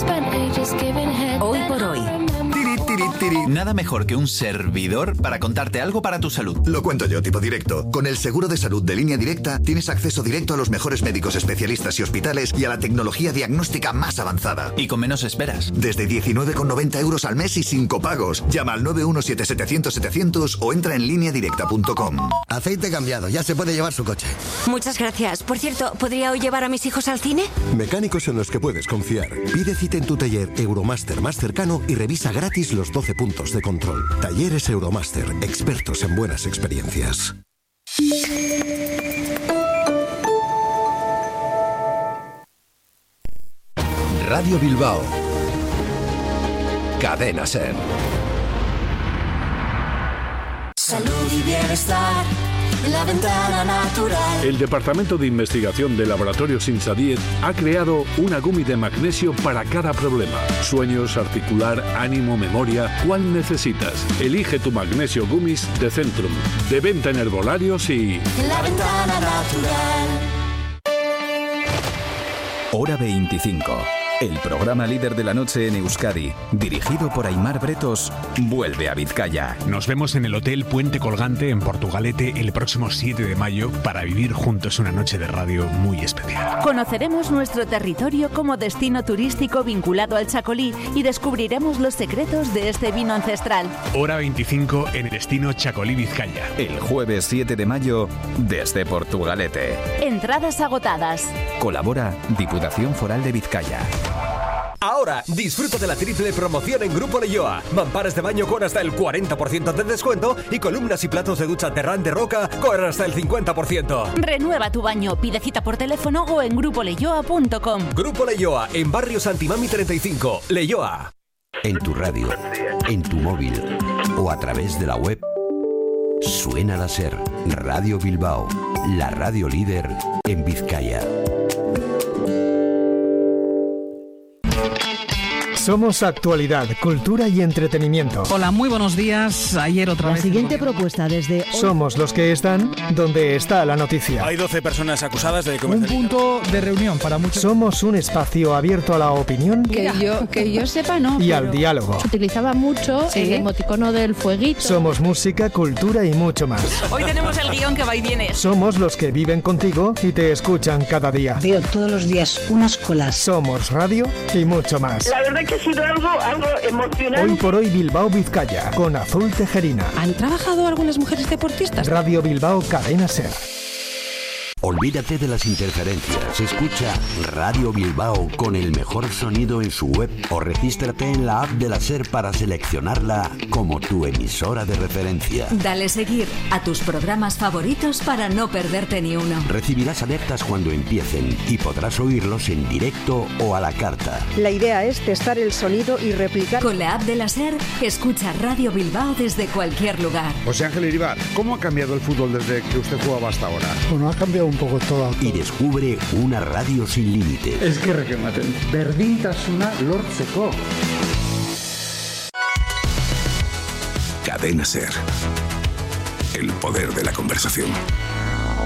Hoy por hoy. Nada mejor que un servidor para contarte algo para tu salud. Lo cuento yo, tipo directo. Con el seguro de salud de Línea Directa tienes acceso directo a los mejores médicos especialistas y hospitales y a la tecnología diagnóstica más avanzada. Y con menos esperas. Desde 19,90 € al mes y sin copagos. Llama al 917-700-700 o entra en lineadirecta.com. Aceite cambiado, ya se puede llevar su coche. Muchas gracias. Por cierto, ¿podría hoy llevar a mis hijos al cine? Mecánicos en los que puedes confiar. Pide cita en tu taller Euromaster más cercano y revisa gratis los 12 puntos de control. Talleres Euromaster, expertos en buenas experiencias. Radio Bilbao. Cadena SER. Salud y bienestar. La ventana natural. El Departamento de Investigación de Laboratorios Insadiet ha creado una gummy de magnesio para cada problema. Sueños, articular, ánimo, memoria. ¿Cuál necesitas? Elige tu magnesio gummies de Centrum. De venta en herbolarios y... La ventana natural. Hora 25. El programa líder de la noche en Euskadi, dirigido por Aimar Bretos, vuelve a Vizcaya. Nos vemos en el Hotel Puente Colgante en Portugalete el próximo 7 de mayo para vivir juntos una noche de radio muy especial. Conoceremos nuestro territorio como destino turístico vinculado al Chacolí y descubriremos los secretos de este vino ancestral. Hora 25 en el destino Chacolí Vizcaya. El jueves 7 de mayo desde Portugalete. Entradas agotadas. Colabora Diputación Foral de Vizcaya. Ahora, disfruta de la triple promoción en Grupo Leioa. Mamparas de baño con hasta el 40% de descuento y columnas y platos de ducha Terrán de Roca con hasta el 50%. Renueva tu baño, pide cita por teléfono o en grupoleioa.com. Grupo Leioa, en Barrio Santimami 35, Leioa. En tu radio, en tu móvil o a través de la web, suena la SER, Radio Bilbao, la radio líder en Vizcaya. Somos actualidad, cultura y entretenimiento. Hola, muy buenos días. Ayer otra vez. La siguiente propuesta desde hoy. Somos los que están donde está la noticia. Hay 12 personas acusadas de un punto de reunión para muchos. Somos un espacio abierto a la opinión. Que yo sepa, no. Y al diálogo. Se utilizaba mucho el emoticono del fueguito. Somos música, cultura y mucho más. Hoy tenemos el guión que va y viene. Somos los que viven contigo y te escuchan cada día. Veo todos los días unas colas. Somos radio y mucho más. La verdad que ha sido algo emocionante. Hoy por hoy Bilbao Vizcaya con Azul Tejerina. ¿Han trabajado algunas mujeres deportistas? Radio Bilbao Cadena SER. Olvídate de las interferencias. Escucha Radio Bilbao con el mejor sonido en su web o regístrate en la app de la SER para seleccionarla como tu emisora de referencia. Dale seguir a tus programas favoritos para no perderte ni uno. Recibirás alertas cuando empiecen y podrás oírlos en directo o a la carta. La idea es testar el sonido y replicar. Con la app de la SER, escucha Radio Bilbao desde cualquier lugar. José Ángel Iribar, ¿cómo ha cambiado el fútbol desde que usted jugaba hasta ahora? Bueno, ha cambiado un poco todo. Y descubre una radio sin límites. Es que requematen. Berdintasuna lortzeko. Cadena SER. El poder de la conversación.